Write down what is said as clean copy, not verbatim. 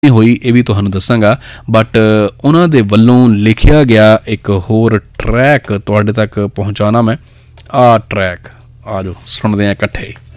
ਹੋਈ ਇਹ ਵੀ ਤੁਹਾਨੂੰ ਦੱਸਾਂਗਾ, ਬਟ ਉਹਨਾਂ ਦੇ ਵੱਲੋਂ ਲਿਖਿਆ ਗਿਆ ਇੱਕ ਹੋਰ ਟਰੈਕ ਤੁਹਾਡੇ ਤੱਕ ਪਹੁੰਚਾਉਣਾ ਮੈਂ। ਆਹ ਟਰੈਕ ਆ ਜਾਓ ਸੁਣਦੇ ਹਾਂ ਇਕੱਠੇ।